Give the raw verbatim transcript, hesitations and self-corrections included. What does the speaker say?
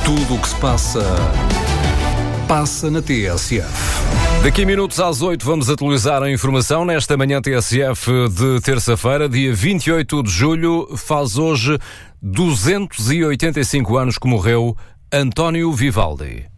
Tudo o que se passa, passa na T S F. Daqui a minutos às oito vamos atualizar a informação. Nesta manhã T S F de terça-feira, dia vinte e oito de julho, faz hoje duzentos e oitenta e cinco anos que morreu António Vivaldi.